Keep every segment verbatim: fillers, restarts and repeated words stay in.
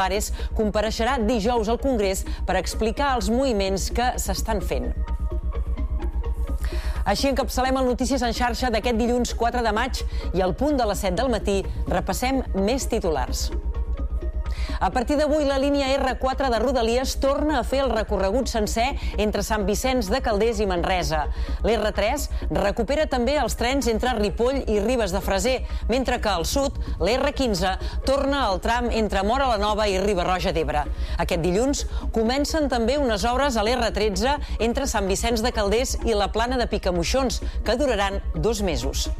Ares compareixerà dijous al Congrés per explicar els moviments que s'estan fent. Així encapçalem el Notícies en xarxa d'aquest dilluns quatre de maig i al punt de les set del matí repassem més titulars. A partir d'avui, la línia erre quatre de Rodalies torna a fer el recorregut sencer entre Sant Vicenç de Calders i Manresa. l'erre tres recupera també els trens entre Ripoll i Ribes de Freser, mentre que al sud, l'erre quinze torna al tram entre Móra la Nova i Riba-roja d'Ebre. Aquest dilluns comencen també unes obres a l'erre tretze entre Sant Vicenç de Calders i la Plana de Picamoixons, que duraran dos mesos.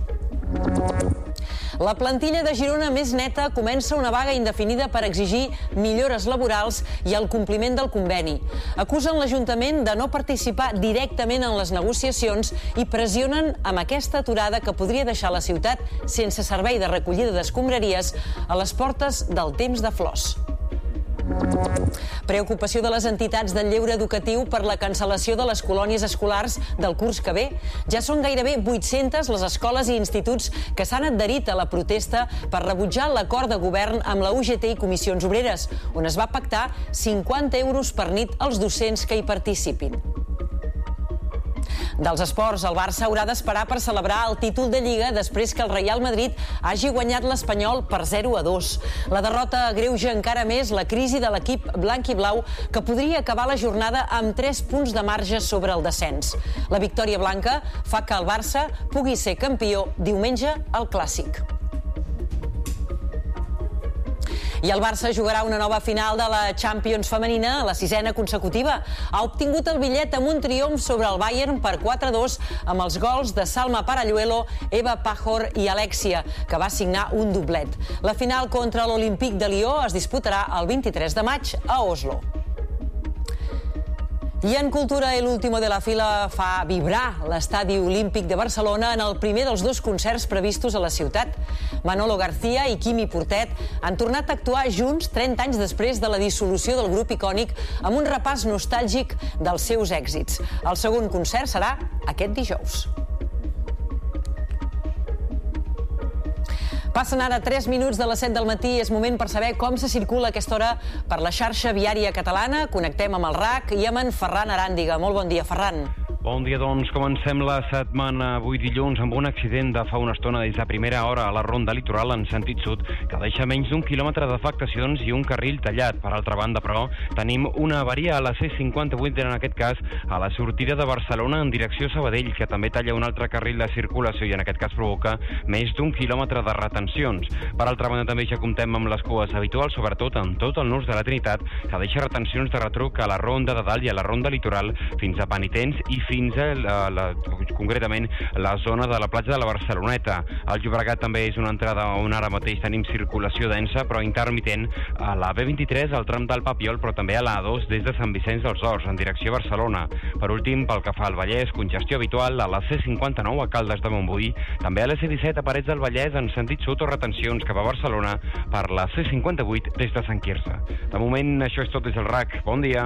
La plantilla de Girona Més Neta comença una vaga indefinida per exigir millores laborals i el compliment del conveni. Acusen l'Ajuntament de no participar directament en les negociacions i pressionen amb aquesta aturada que podria deixar la ciutat sense servei de recollida d'escombraries a les portes del temps de flors. Preocupació de les entitats del lleure educatiu per la cancel·lació de les colònies escolars del curs que ve. Ja són gairebé vuit-centes les escoles i instituts que s'han adherit a la protesta per rebutjar l'acord de govern amb la u ge te i Comissions Obreres, on es va pactar cinquanta euros per nit als docents que hi participin. Dels esports, el Barça haurà d'esperar per celebrar el títol de Lliga després que el Real Madrid hagi guanyat l'Espanyol per zero a dos. La derrota agreuja encara més la crisi de l'equip blanc i blau, que podria acabar la jornada amb tres punts de marge sobre el descens. La victòria blanca fa que el Barça pugui ser campió diumenge al Clàssic. I el Barça jugarà una nova final de la Champions femenina, la sisena consecutiva. Ha obtingut el bitllet amb un triomf sobre el Bayern per quatre a dos amb els gols de Salma Paralluelo, Eva Pajor i Alexia, que va signar un doblet. La final contra l'Olympique de Lió es disputarà el vint-i-tres de maig a Oslo. I en cultura, El último de la fila fa vibrar l'Estadi Olímpic de Barcelona en el primer dels dos concerts previstos a la ciutat. Manolo García i Quimi Portet han tornat a actuar junts trenta anys després de la dissolució del grup icònic amb un repàs nostàlgic dels seus èxits. El segon concert serà aquest dijous. Passen ara tres minuts de les set del matí i és moment per saber com se circula a aquesta hora per la xarxa viària catalana. Connectem amb el R A C i amb en Ferran Aràndiga. Molt bon dia, Ferran. Bon dia, doncs. Comencem la setmana avui dilluns amb un accident de fa una estona des de primera hora a la ronda litoral en sentit sud, que deixa menys d'un quilòmetre d'afectacions i un carril tallat. Per altra banda, però, tenim una avaria a la ce cinquanta-vuit, en aquest cas a la sortida de Barcelona en direcció a Sabadell, que també talla un altre carril de circulació i en aquest cas provoca més d'un quilòmetre de retencions. Per altra banda, també ja comptem amb les cues habituals, sobretot en tot el nus de la Trinitat, que deixa retencions de retruc a la ronda de dalt i a la ronda litoral fins a Penitents i fins a la, la, concretament la zona de la platja de la Barceloneta. Al Llobregat també és una entrada on ara mateix tenim circulació densa però intermitent a la be vint-i-tres, al tram del Papiol, però també a la a dos des de Sant Vicenç dels Horts en direcció a Barcelona. Per últim, pel que fa al Vallès, congestió habitual a la ce cinquanta-nou a Caldes de Montbui, també a la ce disset a Parets del Vallès en sentit sud o retencions cap a Barcelona per la ce cinquanta-vuit des de Sant Quirze. De moment, això és tot des del R A C. Bon dia.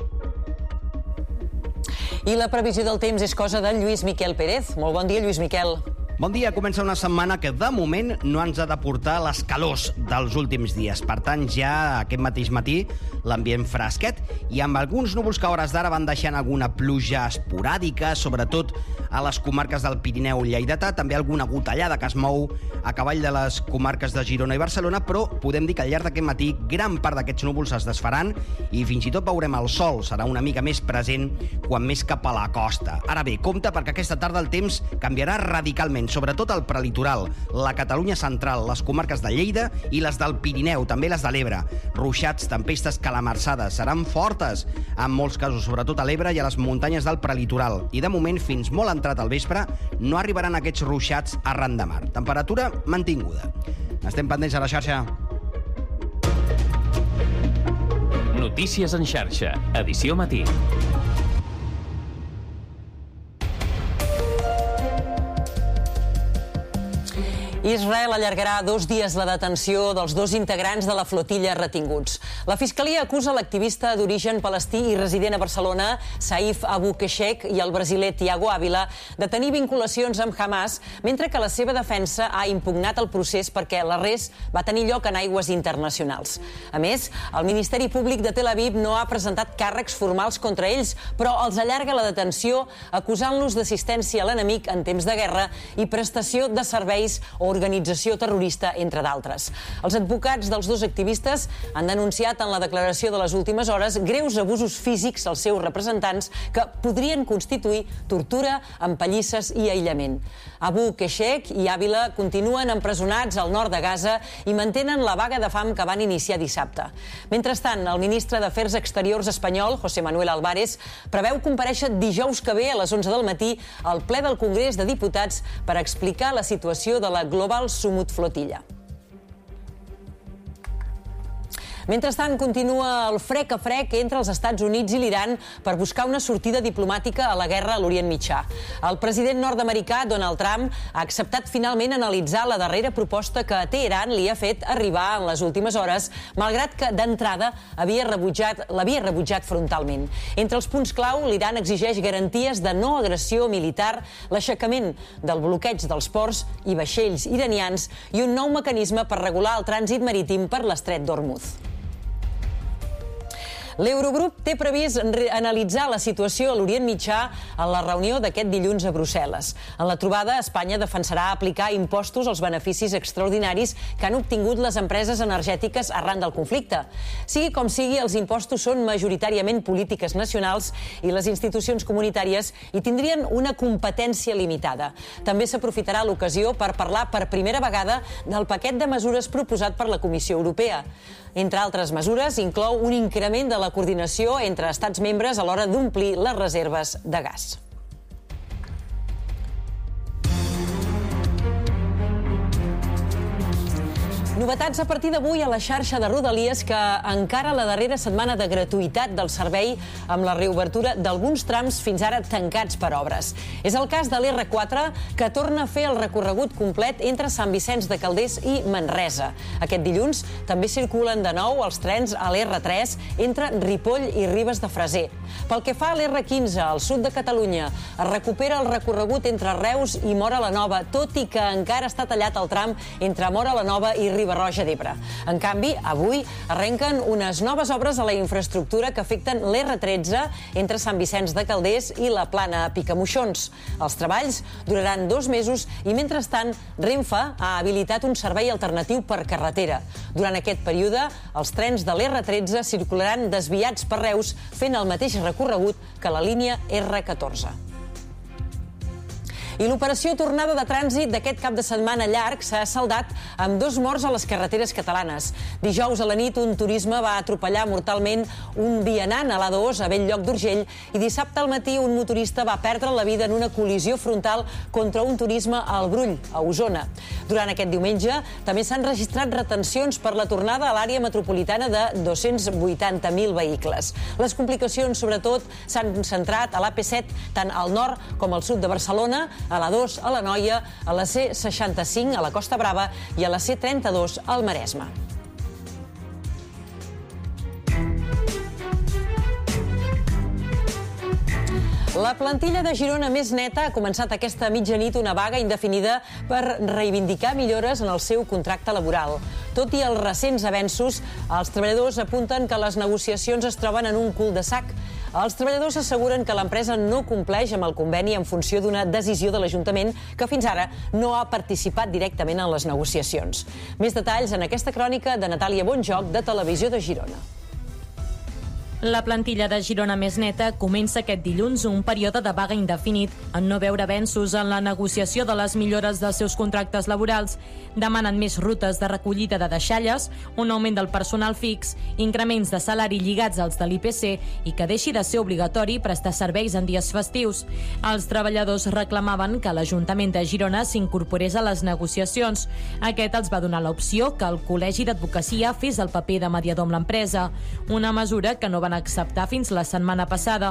I la previsió del temps és cosa de Lluís Miquel Pérez. Molt bon dia, Lluís Miquel. Bon dia, comença una setmana que de moment no ens ha de portar les calors dels últims dies. Per tant, ja aquest mateix matí l'ambient fresquet i amb alguns núvols que a hores d'ara van deixant alguna pluja esporàdica, sobretot a les comarques del Pirineu lleidatà, també alguna gotellada que es mou a cavall de les comarques de Girona i Barcelona, però podem dir que al llarg d'aquest matí gran part d'aquests núvols es desfaran i fins i tot veurem el sol, serà una mica més present quan més cap a la costa. Ara bé, compte perquè aquesta tarda el temps canviarà radicalment, sobretot al prelitoral, la Catalunya central, les comarques de Lleida i les del Pirineu, també les de l'Ebre. Ruixats, tempestes calamarsades, seran fortes en molts casos, sobretot a l'Ebre i a les muntanyes del prelitoral. I de moment, fins molt entrat al vespre, no arribaran aquests ruixats arran de mar. Temperatura mantinguda. Estem pendents a la xarxa. Notícies en xarxa, edició matí. Israel allargarà dos dies la detenció dels dos integrants de la flotilla retinguts. La Fiscalia acusa l'activista d'origen palestí i resident a Barcelona, Saif Abu Keshek, i el brasiler Tiago Ávila de tenir vinculacions amb Hamas, mentre que la seva defensa ha impugnat el procés perquè l'arrest va tenir lloc en aigües internacionals. A més, el Ministeri Públic de Tel Aviv no ha presentat càrrecs formals contra ells, però els allarga la detenció acusant-los d'assistència a l'enemic en temps de guerra i prestació de serveis o organització terrorista, entre d'altres. Els advocats dels dos activistes han denunciat en la declaració de les últimes hores greus abusos físics als seus representants que podrien constituir tortura, empallisses i aïllament. Abu Keshek i Ávila continuen empresonats al nord de Gaza i mantenen la vaga de fam que van iniciar dissabte. Mentrestant, el ministre d'Afers Exteriors espanyol, José Manuel Álvarez, preveu comparèixer dijous que ve a les onze del matí al ple del Congrés de Diputats per explicar la situació de la Global Sumut Flotilla. Mentrestant, continua el frec a frec entre els Estats Units i l'Iran per buscar una sortida diplomàtica a la guerra a l'Orient Mitjà. El president nord-americà, Donald Trump, ha acceptat finalment analitzar la darrera proposta que Teheran li ha fet arribar en les últimes hores, malgrat que d'entrada havia rebutjat, l'havia rebutjat frontalment. Entre els punts clau, l'Iran exigeix garanties de no agressió militar, l'aixecament del bloqueig dels ports i vaixells iranians i un nou mecanisme per regular el trànsit marítim per l'estret d'Hormuz. L'Eurogrup té previst analitzar la situació a l'Orient Mitjà en la reunió d'aquest dilluns a Brussel·les. En la trobada, Espanya defensarà aplicar impostos als beneficis extraordinaris que han obtingut les empreses energètiques arran del conflicte. Sigui com sigui, els impostos són majoritàriament polítiques nacionals i les institucions comunitàries hi tindrien una competència limitada. També s'aprofitarà l'ocasió per parlar per primera vegada del paquet de mesures proposat per la Comissió Europea. Entre altres mesures, inclou un increment de la coordinació entre estats membres a l'hora d'omplir les reserves de gas. Novetats a partir d'avui a la xarxa de Rodalies que encara la darrera setmana de gratuïtat del servei amb la reobertura d'alguns trams fins ara tancats per obres. És el cas de l'erre quatre, que torna a fer el recorregut complet entre Sant Vicenç de Calders i Manresa. Aquest dilluns també circulen de nou els trens a l'erre tres entre Ripoll i Ribes de Freser. Pel que fa a l'erre quinze, al sud de Catalunya, es recupera el recorregut entre Reus i Móra la Nova, tot i que encara està tallat el tram entre Móra la Nova i Riba-roja d'Ebre. En canvi, avui arrenquen unes noves obres a la infraestructura que afecten l'erre tretze entre Sant Vicenç de Calders i la Plana a Picamoixons. Els treballs duraran dos mesos i, mentrestant, Renfe ha habilitat un servei alternatiu per carretera. Durant aquest període, els trens de l'erre tretze circularan desviats per Reus, fent el mateix recorregut que la línia erre catorze. I l'operació tornada de trànsit d'aquest cap de setmana llarg s'ha saldat amb dos morts a les carreteres catalanes. Dijous a la nit un turisme va atropellar mortalment un vianant a l'A dos a Bell-lloc d'Urgell i dissabte al matí un motorista va perdre la vida en una col·lisió frontal contra un turisme al Brull, a Osona. Durant aquest diumenge també s'han registrat retencions per la tornada a l'àrea metropolitana de dos-cents vuitanta mil vehicles. Les complicacions, sobretot, s'han centrat a l'A P set, tant al nord com al sud de Barcelona, a l'A dos a l'Anoia, a la ce seixanta-cinc a la Costa Brava i a la ce trenta-dos al Maresme. La plantilla de Girona Més Neta ha començat aquesta mitjanit una vaga indefinida per reivindicar millores en el seu contracte laboral. Tot i els recents avenços, els treballadors apunten que les negociacions es troben en un cul-de-sac. Els treballadors asseguren que l'empresa no compleix amb el conveni en funció d'una decisió de l'Ajuntament que fins ara no ha participat directament en les negociacions. Més detalls en aquesta crònica de Natàlia Bonjoc, de Televisió de Girona. La plantilla de Girona Més Neta comença aquest dilluns un període de vaga indefinit en no veure avenços en la negociació de les millores dels seus contractes laborals. Demanen més rutes de recollida de deixalles, un augment del personal fix, increments de salari lligats als de l'I P C i que deixi de ser obligatori prestar serveis en dies festius. Els treballadors reclamaven que l'Ajuntament de Girona s'incorporés a les negociacions. Aquest els va donar l'opció que el Col·legi d'Advocacia fes el paper de mediador amb l'empresa, una mesura que no van acceptar fins la setmana passada.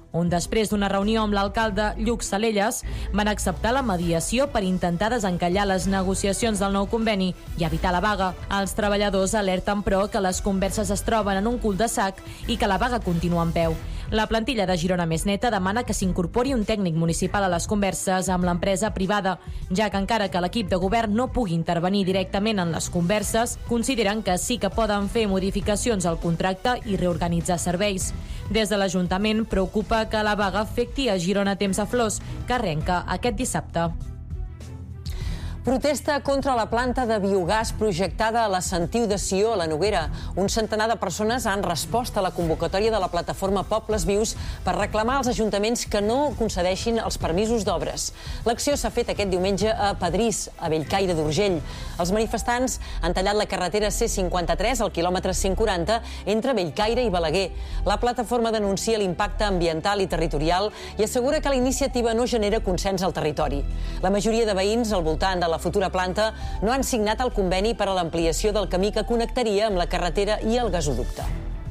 on després d'una reunió amb l'alcalde Lluc Salelles van acceptar la mediació per intentar desencallar les negociacions del nou conveni i evitar la vaga. Els treballadors alerten, però, que les converses es troben en un cul-de-sac i que la vaga continua en peu. La plantilla de Girona Més Neta demana que s'incorpori un tècnic municipal a les converses amb l'empresa privada, ja que encara que l'equip de govern no pugui intervenir directament en les converses, consideren que sí que poden fer modificacions al contracte i reorganitzar serveis. Des de l'Ajuntament preocupa que la vaga afecti a Girona Temps a Flors, que arrenca aquest dissabte. Protesta contra la planta de biogàs projectada a la Sentiu de Sió, a la Noguera. Un centenar de persones han respost a la convocatòria de la plataforma Pobles Vius per reclamar als ajuntaments que no concedeixin els permisos d'obres. L'acció s'ha fet aquest diumenge a Padrís, a Bellcaire d'Urgell. Els manifestants han tallat la carretera C cinquanta-tres al quilòmetre cent quaranta entre Bellcaire i Balaguer. La plataforma denuncia l'impacte ambiental i territorial i assegura que la iniciativa no genera consens al territori. La majoria de veïns al voltant de la futura planta no han signat el conveni per a l'ampliació del camí que connectaria amb la carretera i el gasoducte.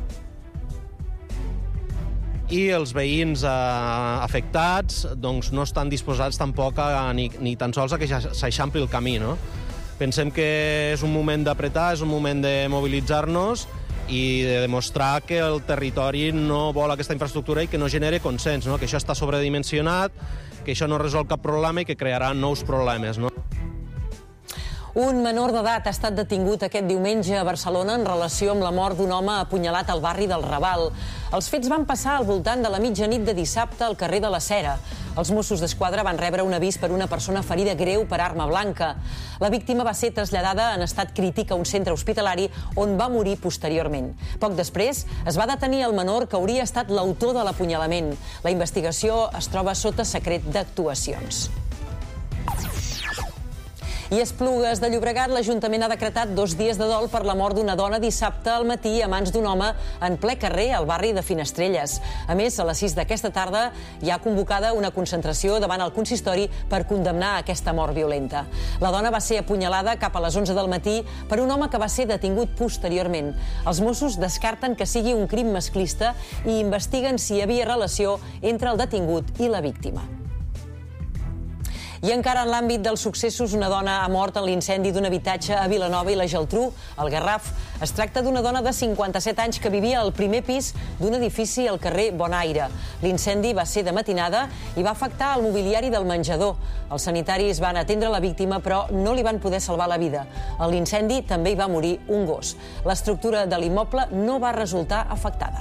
I els veïns eh, afectats doncs, no estan disposats tampoc a, ni, ni tan sols a que s'eixampli el camí. No? Pensem que és un moment d'apretar, és un moment de mobilitzar-nos i de demostrar que el territori no vol aquesta infraestructura i que no genere consens, no? Que això està sobredimensionat, que això no resol cap problema i que crearà nous problemes. No? Un menor d'edat ha estat detingut aquest diumenge a Barcelona en relació amb la mort d'un home apunyalat al barri del Raval. Els fets van passar al voltant de la mitjanit de dissabte al carrer de la Cera. Els Mossos d'Esquadra van rebre un avís per una persona ferida greu per arma blanca. La víctima va ser traslladada en estat crític a un centre hospitalari on va morir posteriorment. Poc després es va detenir el menor que hauria estat l'autor de l'apunyalament. La investigació es troba sota secret d'actuacions. I a Esplugues de Llobregat, l'Ajuntament ha decretat dos dies de dol per la mort d'una dona dissabte al matí a mans d'un home en ple carrer al barri de Finestrelles. A més, a les sis d'aquesta tarda hi ha convocada una concentració davant el consistori per condemnar aquesta mort violenta. La dona va ser apunyalada cap a les onze del matí per un home que va ser detingut posteriorment. Els Mossos descarten que sigui un crim masclista i investiguen si hi havia relació entre el detingut i la víctima. I encara en l'àmbit dels successos, una dona ha mort en l'incendi d'un habitatge a Vilanova i la Geltrú, al Garraf. Es tracta d'una dona de cinquanta-set anys que vivia al primer pis d'un edifici al carrer Bonaire. L'incendi va ser de matinada i va afectar el mobiliari del menjador. Els sanitaris van atendre la víctima, però no li van poder salvar la vida. A l'incendi també hi va morir un gos. L'estructura de l'immoble no va resultar afectada.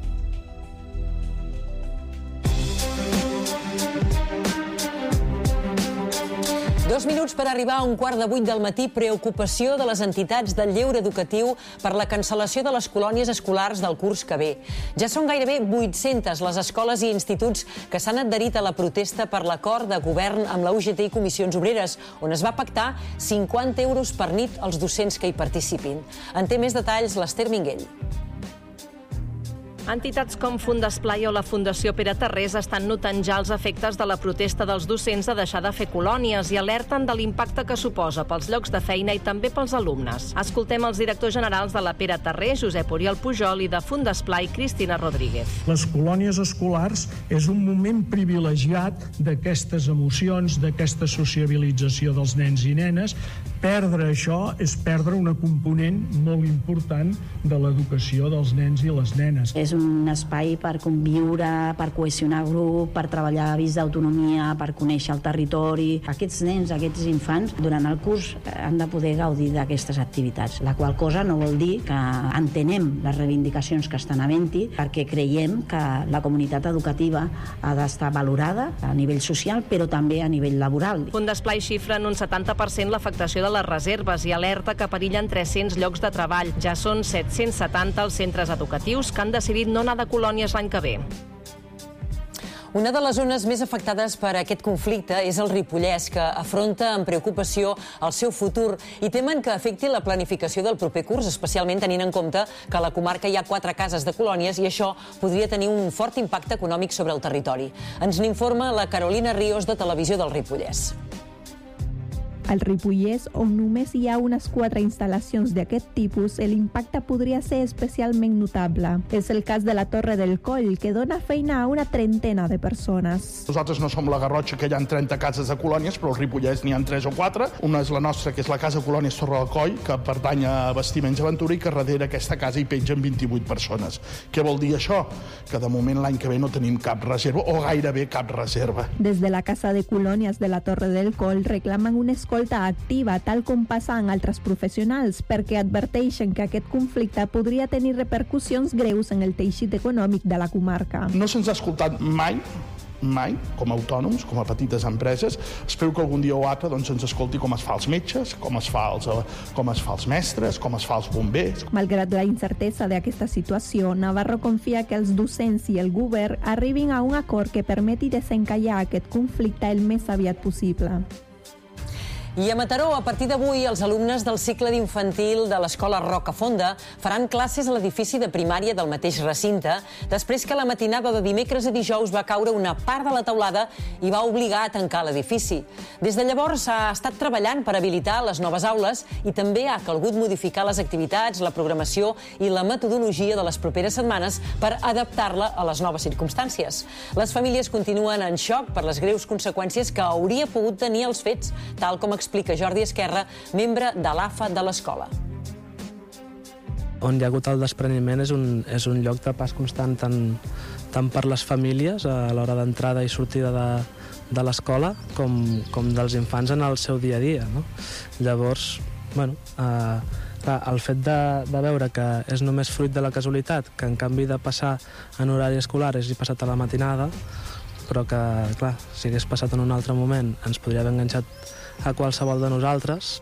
Dos minuts per arribar a un quart de vuit del matí. Preocupació de les entitats del lleure educatiu per la cancel·lació de les colònies escolars del curs que ve. Ja són gairebé vuit-centes les escoles i instituts que s'han adherit a la protesta per l'acord de govern amb la U G T i Comissions Obreres, on es va pactar cinquanta euros per nit als docents que hi participin. En té més detalls l'Ester Minguell. Entitats com Fundesplai o la Fundació Pere Tarrés estan notant ja els efectes de la protesta dels docents de deixar de fer colònies i alerten de l'impacte que suposa pels llocs de feina i també pels alumnes. Escoltem els directors generals de la Pere Tarrés, Josep Oriol Pujol, i de Fundesplai, Cristina Rodríguez. Les colònies escolars és un moment privilegiat d'aquestes emocions, d'aquesta sociabilització dels nens i nenes. Perdre això és perdre una component molt important de l'educació dels nens i les nenes. És un espai per conviure, per cohesionar grup, per treballar avís d'autonomia, per conèixer el territori. Aquests nens, aquests infants, durant el curs han de poder gaudir d'aquestes activitats, la qual cosa no vol dir que entenem les reivindicacions que estan havent-hi, perquè creiem que la comunitat educativa ha d'estar valorada a nivell social, però també a nivell laboral. Fundesplai xifra en un setanta per cent l'afectació de les reserves i alerta que perillen tres-cents llocs de treball. Ja són set-cents setanta els centres educatius que han decidit no anar de colònies l'any que ve. Una de les zones més afectades per aquest conflicte és el Ripollès, que afronta amb preocupació el seu futur i temen que afecti la planificació del proper curs, especialment tenint en compte que a la comarca hi ha quatre cases de colònies i això podria tenir un fort impacte econòmic sobre el territori. Ens n'informa la Carolina Ríos, de Televisió del Ripollès. Al Ripollès, on només hi ha unes quatre instal·lacions d'aquest tipus, l'impacte podria ser especialment notable. És el cas de la Torre del Coll, que dona feina a una trentena de persones. Nosaltres no som la Garrotxa, que hi ha trenta cases de colònies, però al Ripollès n'hi ha tres o quatre. Una és la nostra, que és la Casa Colònies Torre del Coll, que pertany a Bastiments Aventura, i que darrere aquesta casa hi pengen vint-i-vuit persones. Què vol dir això? Que de moment l'any que ve no tenim cap reserva, o gairebé cap reserva. Des de la Casa de Colònies de la Torre del Coll reclamen una escolta activa, tal com passa en altres professionals, perquè adverteixen que aquest conflicte podria tenir repercussions greus en el teixit econòmic de la comarca. No se'ns ha escoltat mai, mai, com a autònoms, com a petites empreses. Espero que algun dia o altre doncs, ens escolti com es fa als metges, com es fa als, com es fa als mestres, com es fa als bombers. Malgrat la incertesa d'aquesta situació, Navarro confia que els docents i el govern arribin a un acord que permeti desencallar aquest conflicte el més aviat possible. I a Mataró, a partir d'avui, els alumnes del cicle d'infantil de l'escola Rocafonda faran classes a l'edifici de primària del mateix recinte, després que la matinada de dimecres a dijous va caure una part de la teulada i va obligar a tancar l'edifici. Des de llavors s'ha estat treballant per habilitar les noves aules i també ha calgut modificar les activitats, la programació i la metodologia de les properes setmanes per adaptar-la a les noves circumstàncies. Les famílies continuen en xoc per les greus conseqüències que hauria pogut tenir els fets, tal com explica Jordi Esquerra, membre de l'A F A de l'escola. On hi ha hagut el despreniment és un, és un lloc de pas constant tant, tant per les famílies a l'hora d'entrada i sortida de, de l'escola com, com dels infants en el seu dia a dia. No? Llavors, bueno, eh, clar, el fet de, de veure que és només fruit de la casualitat, que en canvi de passar en horari escolar és passat a la matinada, però que, clar, si hagués passat en un altre moment ens podria haver enganxat a qualsevol de nosaltres.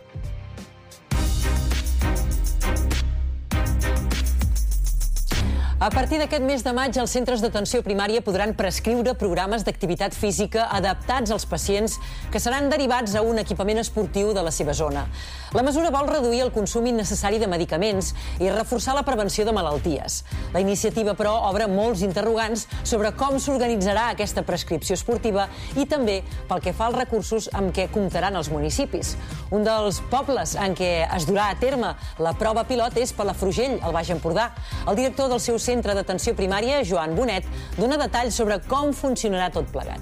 A partir d'aquest mes de maig, els centres d'atenció primària podran prescriure programes d'activitat física adaptats als pacients que seran derivats a un equipament esportiu de la seva zona. La mesura vol reduir el consum innecessari de medicaments i reforçar la prevenció de malalties. La iniciativa, però, obre molts interrogants sobre com s'organitzarà aquesta prescripció esportiva i també pel que fa als recursos amb què comptaran els municipis. Un dels pobles en què es durà a terme la prova pilot és Palafrugell, al Baix Empordà. El director del seu centre d'atenció primària, Joan Bonet, dona detalls sobre com funcionarà tot plegat.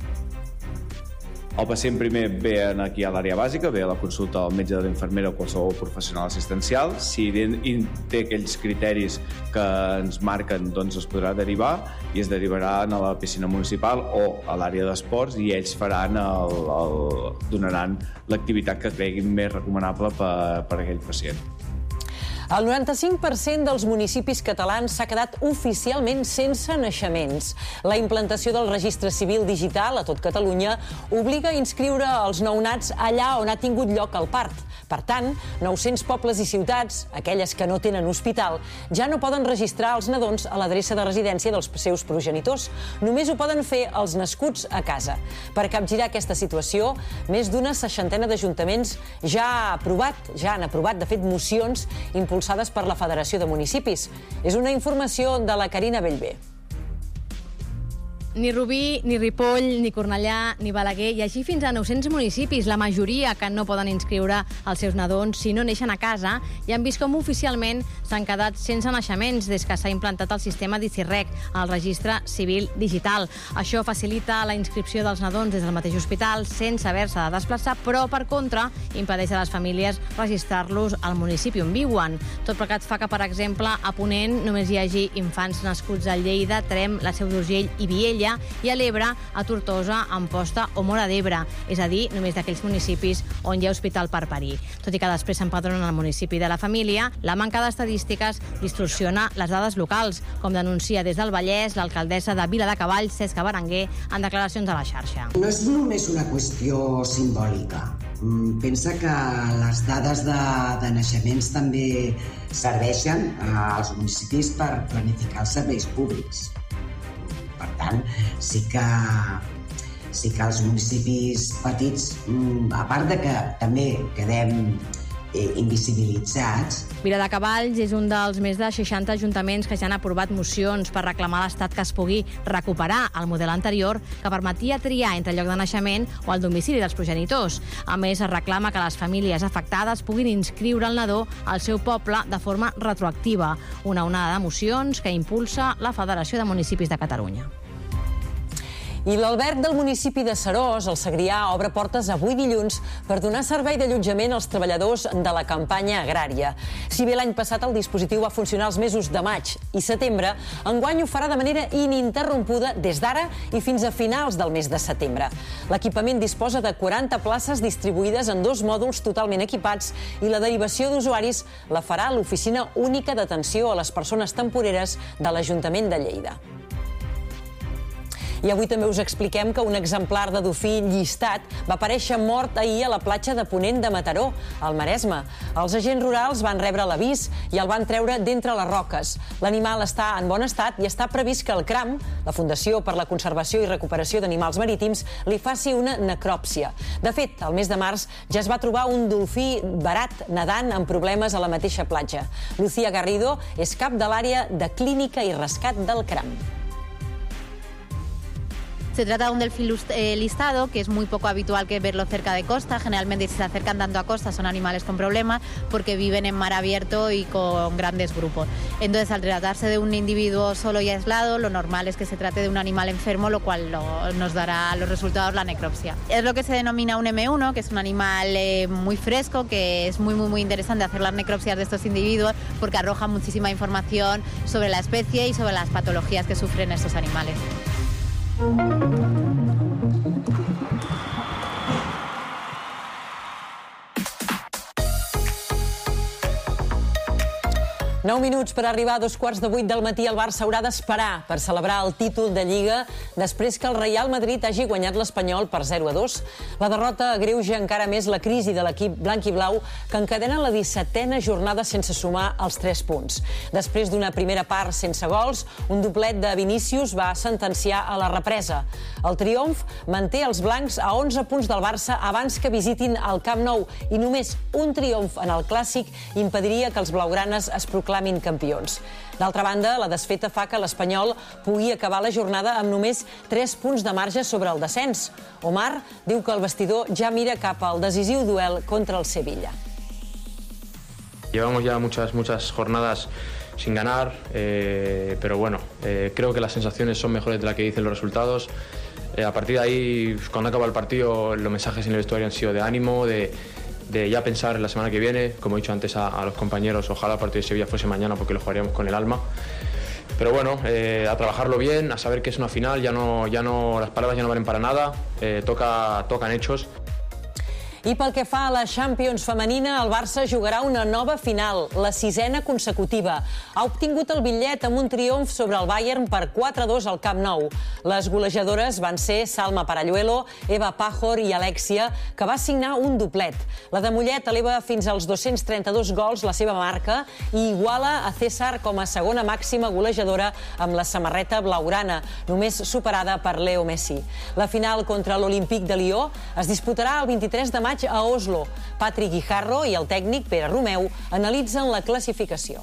El pacient primer ve aquí a l'àrea bàsica, ve a la consulta al metge de l'infermera o qualsevol professional assistencial. Si té aquells criteris que ens marquen, doncs es podrà derivar i es derivarà a la piscina municipal o a l'àrea d'esports i ells faran el, el, donaran l'activitat que creguin més recomanable per, per a aquell pacient. El noranta-cinc per cent dels municipis catalans s'ha quedat oficialment sense naixements. La implantació del registre civil digital a tot Catalunya obliga a inscriure els nounats allà on ha tingut lloc el part. Per tant, nou-cents pobles i ciutats, aquelles que no tenen hospital, ja no poden registrar els nadons a l'adreça de residència dels seus progenitors. Només ho poden fer els nascuts a casa. Per capgirar aquesta situació, més d'una seixantena d'ajuntaments ja ha aprovat, ja han aprovat, de fet, mocions impulsades per la Federació de Municipis. És una informació de la Carina Bellver. Ni Rubí, ni Ripoll, ni Cornellà, ni Balaguer, i així fins a nou-cents municipis, la majoria que no poden inscriure els seus nadons si no neixen a casa, i han vist com oficialment s'han quedat sense naixements des que s'ha implantat el sistema d'ICIRREC, el registre civil digital. Això facilita la inscripció dels nadons des del mateix hospital sense haver-se de desplaçar, però, per contra, impedeix a les famílies registrar-los al municipi on viuen. Tot plegat fa que, per exemple, a Ponent només hi hagi infants nascuts a Lleida, Trem, la Seu d'Urgell i Viella, i a l'Ebre, a Tortosa, Amposta o Móra d'Ebre, és a dir, només d'aquells municipis on hi ha hospital per parir. Tot i que després s'empadronen al municipi de la família, la manca d'estadístiques distorsiona les dades locals, com denuncia des del Vallès l'alcaldessa de Viladecavalls, Cesca Berenguer, en declaracions a la xarxa. No és només una qüestió simbòlica. Pensa que les dades de, de naixements també serveixen als municipis per planificar els serveis públics. Per tant, sí que, sí que els municipis petits, a part de que també quedem invisibilitzats. Viladecavalls és un dels més de seixanta ajuntaments que ja han aprovat mocions per reclamar a l'Estat que es pugui recuperar el model anterior que permetia triar entre el lloc de naixement o el domicili dels progenitors. A més, es reclama que les famílies afectades puguin inscriure el nadó al seu poble de forma retroactiva, una onada de mocions que impulsa la Federació de Municipis de Catalunya. I l'alberg del municipi de Seròs, el Segrià, obre portes avui dilluns per donar servei d'allotjament als treballadors de la campanya agrària. Si bé l'any passat el dispositiu va funcionar els mesos de maig i setembre, enguany ho farà de manera ininterrompuda des d'ara i fins a finals del mes de setembre. L'equipament disposa de quaranta places distribuïdes en dos mòduls totalment equipats i la derivació d'usuaris la farà l'Oficina Única d'Atenció a les Persones Temporeres de l'Ajuntament de Lleida. I avui també us expliquem que un exemplar de dofí llistat va aparèixer mort ahir a la platja de Ponent de Mataró, al Maresme. Els agents rurals van rebre l'avís i el van treure d'entre les roques. L'animal està en bon estat i està previst que el CRAM, la Fundació per la Conservació i Recuperació d'Animals Marítims, li faci una necròpsia. De fet, al mes de març ja es va trobar un dofí varat nedant amb problemes a la mateixa platja. Lucía Garrido és cap de l'àrea de Clínica i Rescat del CRAM. Se trata de un delfín listado, que es muy poco habitual que verlo cerca de costa. Generalmente, si se acercan tanto a costa, son animales con problemas porque viven en mar abierto y con grandes grupos. Entonces, al tratarse de un individuo solo y aislado, lo normal es que se trate de un animal enfermo, lo cual lo, nos dará los resultados la necropsia. Es lo que se denomina un eme uno, que es un animal eh, muy fresco, que es muy, muy, muy interesante hacer las necropsias de estos individuos porque arroja muchísima información sobre la especie y sobre las patologías que sufren estos animales. Nou minuts per arribar a dos quarts de vuit del matí. El Barça haurà d'esperar per celebrar el títol de Lliga després que el Real Madrid hagi guanyat l'Espanyol per zero a dos. La derrota agreuja encara més la crisi de l'equip blanc i blau, que encadena la dissetena jornada sense sumar els tres punts. Després d'una primera part sense gols, un doblet de Vinícius va sentenciar a la represa. El triomf manté els blancs a onze punts del Barça abans que visitin el Camp Nou i només un triomf en el Clàssic impediria que els blaugranes es proclamin campions. D'altra banda, la desfeta fa que l'Espanyol pugui acabar la jornada amb només tres punts de marge sobre el descens. Omar diu que el vestidor ja mira cap al decisiu duel contra el Sevilla. Llevamos ya muchas, muchas jornadas sin ganar, eh, pero bueno, eh, creo que las sensaciones son mejores de las que dicen los resultados. Eh, a partir de ahí, cuando acaba el partido, los mensajes en el vestuario han sido de ánimo, de, de ya pensar en la semana que viene. Como he dicho antes a, a los compañeros, ojalá el partido de Sevilla fuese mañana porque lo jugaríamos con el alma. Pero bueno, eh, a trabajarlo bien, a saber que es una final, ya no, ya no, las palabras ya no valen para nada, eh, toca, tocan hechos. I pel que fa a la Champions femenina, el Barça jugarà una nova final, la sisena consecutiva. Ha obtingut el bitllet amb un triomf sobre el Bayern per quatre a dos al Camp Nou. Les golejadores van ser Salma Paralluelo, Eva Pajor i Alexia, que va signar un doblet. La de Mollet eleva fins als dos-cents trenta-dos gols la seva marca i iguala a César com a segona màxima golejadora amb la samarreta blaugrana, només superada per Leo Messi. La final contra l'Olímpic de Lió es disputarà el vint-i-tres de maig a Oslo. Patrick Guijarro i el tècnic Pere Romeu analitzen la clasificació.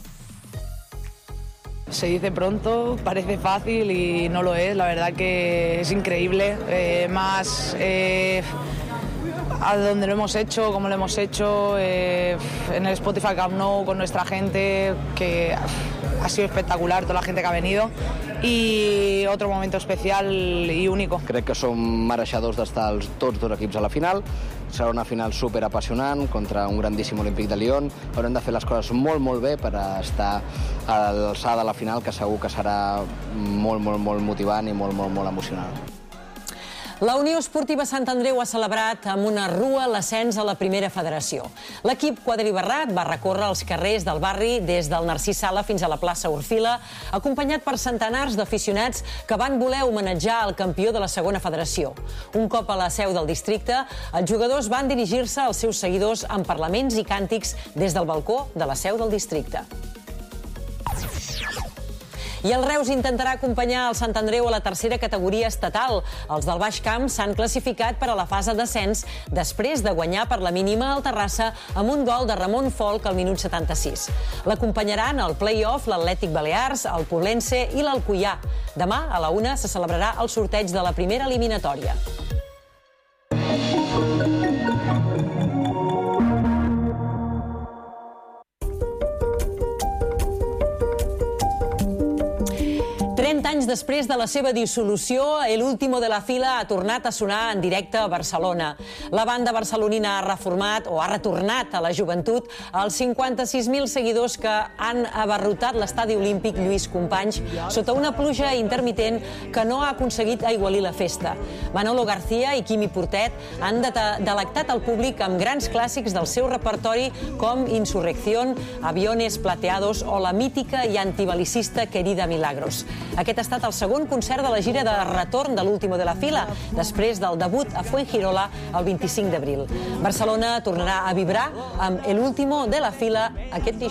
Se dice pronto, parece fácil y no lo es. La verdad que es increíble. Eh, más eh, a donde lo hemos hecho, como lo hemos hecho, eh, en el Spotify Camp Nou con nuestra gente, que ha sido espectacular, toda la gente que ha venido. I otro momento especial i único. Crec que som mereixedors d'estar tots dos equips a la final. Serà una final super apassionant contra un grandíssim Olímpic de Lyon. Haurem de fer les coses molt, molt bé per estar a l'alçada de la final, que segur que serà molt, molt, molt motivant i molt, molt, molt emocionant. La Unió Esportiva Sant Andreu ha celebrat amb una rua l'ascens a la primera federació. L'equip quadribarrat va recórrer els carrers del barri des del Narcís Sala fins a la plaça Orfila, acompanyat per centenars d'aficionats que van voler homenatjar el campió de la segona federació. Un cop a la seu del districte, els jugadors van dirigir-se als seus seguidors amb parlaments i càntics des del balcó de la seu del districte. I el Reus intentarà acompanyar el Sant Andreu a la tercera categoria estatal. Els del Baix Camp s'han classificat per a la fase d'ascens després de guanyar per la mínima al Terrassa amb un gol de Ramon Folk al minut setanta-sis. L'acompanyaran al play-off l'Atlètic Balears, el Poblense i l'Alcoià. Demà a la una se celebrarà el sorteig de la primera eliminatòria. trenta anys després de la seva dissolució, El Último de la Fila ha tornat a sonar en directe a Barcelona. La banda barcelonina ha reformat o ha retornat a la joventut els cinquanta-sis mil seguidors que han abarrotat l'estadi olímpic Lluís Companys sota una pluja intermitent que no ha aconseguit aigualir la festa. Manolo García i Quimi Portet han delectat el públic amb grans clàssics del seu repertori com Insurrección, Aviones Plateados o la mítica i antibelicista Querida Milagros. Aquest ha estat el segon concert de la gira de retorn de l'Último de la Fila, després del debut a Fuengirola el vint-i-cinc d'abril. Barcelona tornarà a vibrar amb El Último de la Fila aquest dijous.